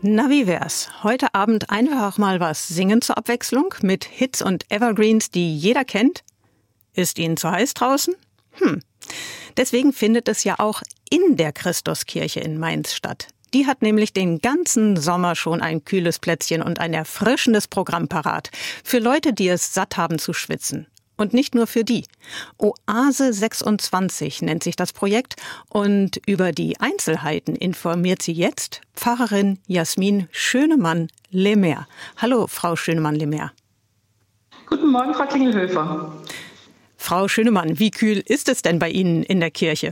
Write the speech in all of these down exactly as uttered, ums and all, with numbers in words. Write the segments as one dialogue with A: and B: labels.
A: Na, wie wär's? Heute Abend einfach mal was singen zur Abwechslung mit Hits und Evergreens, die jeder kennt? Ist Ihnen zu heiß draußen? Hm. Deswegen findet es ja auch in der Christuskirche in Mainz statt. Die hat nämlich den ganzen Sommer schon ein kühles Plätzchen und ein erfrischendes Programm parat. Für Leute, die es satt haben zu schwitzen. Und nicht nur für die. Oase sechsundzwanzig nennt sich das Projekt und über die Einzelheiten informiert sie jetzt Pfarrerin Jasmin Schönemann-Lemaire. Hallo, Frau Schönemann-Lemaire.
B: Guten Morgen, Frau Klingelhöfer.
A: Frau Schönemann, wie kühl ist es denn bei Ihnen in der Kirche?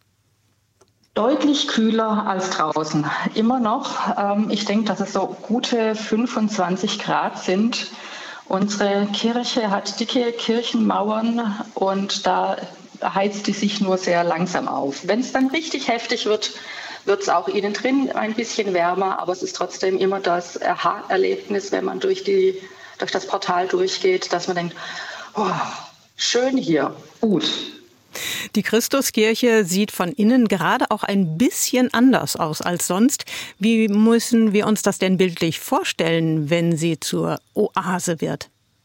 B: Deutlich kühler als draußen. Immer noch. Ähm, ich denke, dass es so gute fünfundzwanzig Grad sind. Unsere Kirche hat dicke Kirchenmauern und da heizt die sich nur sehr langsam auf. Wenn es dann richtig heftig wird, wird es auch innen drin ein bisschen wärmer, aber es ist trotzdem immer das Aha-Erlebnis, wenn man durch, die, durch das Portal durchgeht, dass man denkt, oh, schön hier, gut.
A: Die Christuskirche sieht von innen gerade auch ein bisschen anders aus als sonst. Wie müssen wir uns das denn bildlich vorstellen, wenn sie zur Oase wird?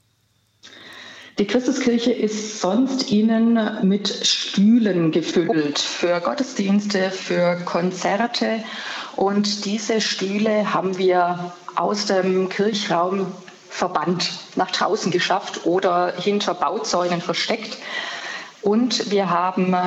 B: Die Christuskirche ist sonst innen mit Stühlen gefüllt für Gottesdienste, für Konzerte. Und diese Stühle haben wir aus dem Kirchraum verbannt, nach draußen geschafft oder hinter Bauzäunen versteckt. Und wir haben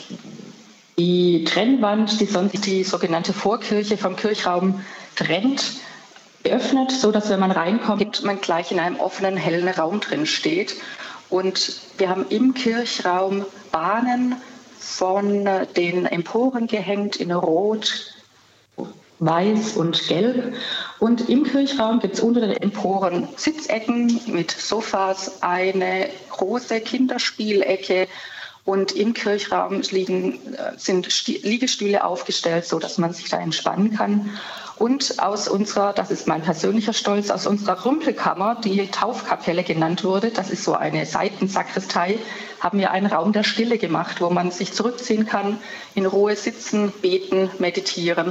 B: die Trennwand, die sonst die sogenannte Vorkirche vom Kirchraum trennt, geöffnet, sodass, wenn man reinkommt, man gleich in einem offenen, hellen Raum drin steht. Und wir haben im Kirchraum Bahnen von den Emporen gehängt in Rot, Weiß und Gelb. Und im Kirchraum gibt es unter den Emporen Sitzecken mit Sofas, eine große Kinderspielecke und im Kirchraum liegen, sind Liegestühle aufgestellt, sodass man sich da entspannen kann. Und aus unserer, das ist mein persönlicher Stolz, aus unserer Rümpelkammer, die Taufkapelle genannt wurde, das ist so eine Seitensakristei, haben wir einen Raum der Stille gemacht, wo man sich zurückziehen kann, in Ruhe sitzen, beten, meditieren.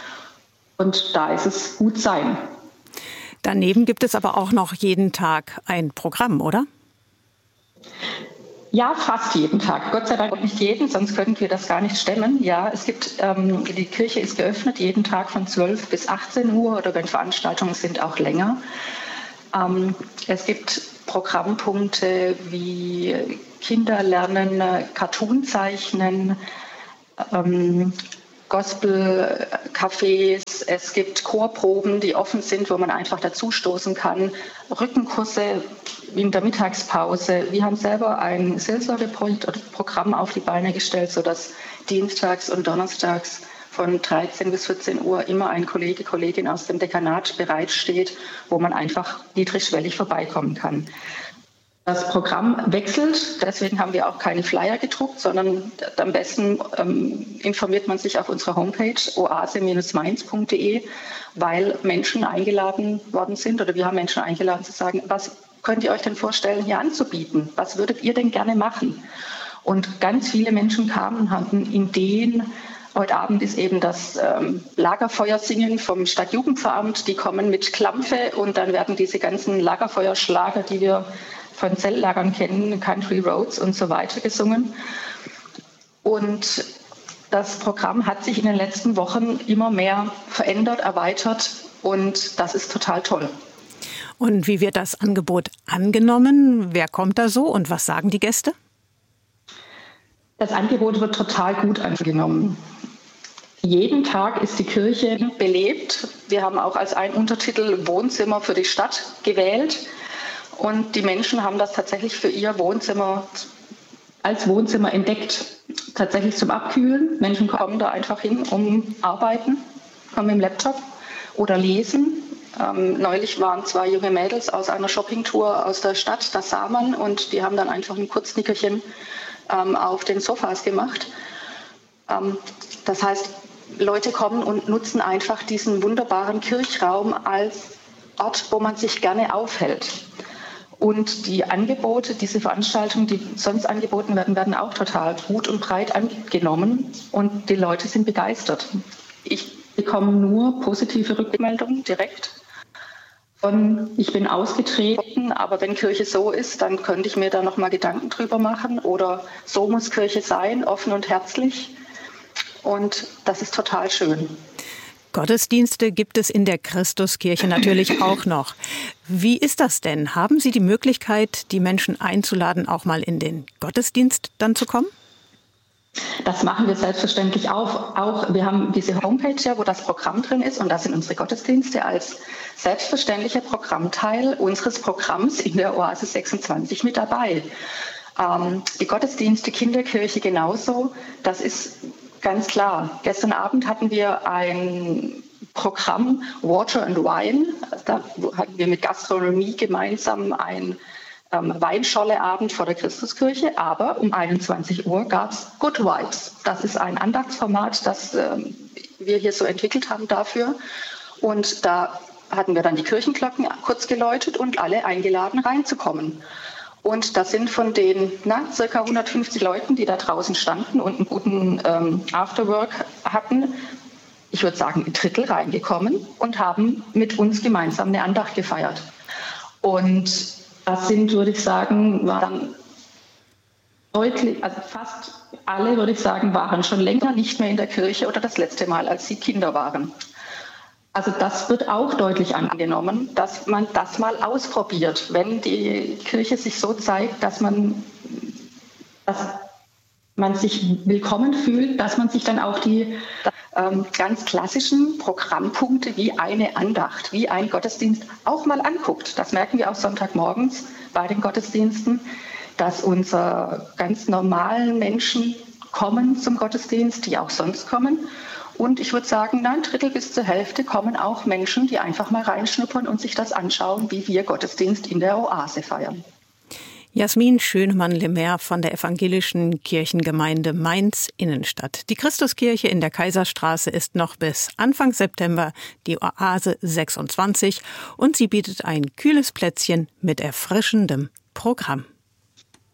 B: Und da ist es gut sein.
A: Daneben gibt es aber auch noch jeden Tag ein Programm, oder?
B: Ja, fast jeden Tag. Gott sei Dank nicht jeden, sonst könnten wir das gar nicht stemmen. Ja, es gibt, ähm, die Kirche ist geöffnet jeden Tag von zwölf bis achtzehn Uhr oder wenn Veranstaltungen sind, auch länger. Ähm, es gibt Programmpunkte wie Kinder lernen, Cartoon zeichnen, ähm, Gospel-Cafés, es gibt Chorproben, die offen sind, wo man einfach dazustoßen kann, Rückenkurse in der Mittagspause. Wir haben selber ein Seelsorgeprogramm auf die Beine gestellt, sodass dienstags und donnerstags von dreizehn bis vierzehn Uhr immer ein Kollege, Kollegin aus dem Dekanat bereitsteht, wo man einfach niedrigschwellig vorbeikommen kann. Das Programm wechselt, deswegen haben wir auch keine Flyer gedruckt, sondern am besten ähm, informiert man sich auf unserer Homepage oase Mainz punkt de, weil Menschen eingeladen worden sind oder wir haben Menschen eingeladen zu sagen, was könnt ihr euch denn vorstellen, hier anzubieten? Was würdet ihr denn gerne machen? Und ganz viele Menschen kamen und hatten Ideen. Heute Abend ist eben das ähm, Lagerfeuersingen vom Stadtjugendveramt. Die kommen mit Klampfe und dann werden diese ganzen Lagerfeuerschlager, die wir von Zeltlagern kennen, Country Roads und so weiter gesungen. Und das Programm hat sich in den letzten Wochen immer mehr verändert, erweitert und das ist total toll.
A: Und wie wird das Angebot angenommen? Wer kommt da so und was sagen die Gäste?
B: Das Angebot wird total gut angenommen. Jeden Tag ist die Kirche belebt. Wir haben auch als einen Untertitel Wohnzimmer für die Stadt gewählt. Und die Menschen haben das tatsächlich für ihr Wohnzimmer als Wohnzimmer entdeckt. Tatsächlich zum Abkühlen. Menschen kommen da einfach hin, um arbeiten, kommen mit dem Laptop oder lesen. Ähm, neulich waren zwei junge Mädels aus einer Shoppingtour aus der Stadt, das sah man, und die haben dann einfach ein Kurznickerchen ähm, auf den Sofas gemacht. Ähm, das heißt, Leute kommen und nutzen einfach diesen wunderbaren Kirchraum als Ort, wo man sich gerne aufhält. Und die Angebote, diese Veranstaltungen, die sonst angeboten werden, werden auch total gut und breit angenommen und die Leute sind begeistert. Ich bekommen nur positive Rückmeldungen direkt. Von, ich bin ausgetreten, aber wenn Kirche so ist, dann könnte ich mir da nochmal Gedanken drüber machen. Oder so muss Kirche sein, offen und herzlich. Und das ist total schön.
A: Gottesdienste gibt es in der Christuskirche natürlich auch noch. Wie ist das denn? Haben Sie die Möglichkeit, die Menschen einzuladen, auch mal in den Gottesdienst dann zu kommen?
B: Das machen wir selbstverständlich auch. auch. Wir haben diese Homepage, ja, wo das Programm drin ist, und da sind unsere Gottesdienste als selbstverständlicher Programmteil unseres Programms in der Oase sechsundzwanzig mit dabei. Ähm, die Gottesdienste, Kinderkirche genauso, das ist ganz klar. Gestern Abend hatten wir ein Programm Water and Wine. Da hatten wir mit Gastronomie gemeinsam ein ähm, Weinscholleabend vor der Christuskirche. Aber um einundzwanzig Uhr gab es Good Vibes. Das ist ein Andachtsformat, das ähm, wir hier so entwickelt haben dafür. Und da hatten wir dann die Kirchenglocken kurz geläutet und alle eingeladen reinzukommen. Und das sind von den na, circa hundertfünfzig Leuten, die da draußen standen und einen guten ähm, Afterwork hatten, ich würde sagen ein Drittel reingekommen und haben mit uns gemeinsam eine Andacht gefeiert. Und das sind, würde ich sagen, waren deutlich, also fast alle, würde ich sagen, waren schon länger nicht mehr in der Kirche oder das letzte Mal, als sie Kinder waren. Also das wird auch deutlich angenommen, dass man das mal ausprobiert, wenn die Kirche sich so zeigt, dass man, dass man sich willkommen fühlt, dass man sich dann auch die ähm, ganz klassischen Programmpunkte wie eine Andacht, wie ein Gottesdienst auch mal anguckt. Das merken wir auch Sonntagmorgens bei den Gottesdiensten, dass unsere ganz normalen Menschen kommen zum Gottesdienst, die auch sonst kommen. Und ich würde sagen, ein Drittel bis zur Hälfte kommen auch Menschen, die einfach mal reinschnuppern und sich das anschauen, wie wir Gottesdienst in der Oase feiern.
A: Jasmin Schönemann-Lemaire von der Evangelischen Kirchengemeinde Mainz Innenstadt. Die Christuskirche in der Kaiserstraße ist noch bis Anfang September die Oase sechsundzwanzig und sie bietet ein kühles Plätzchen mit erfrischendem Programm.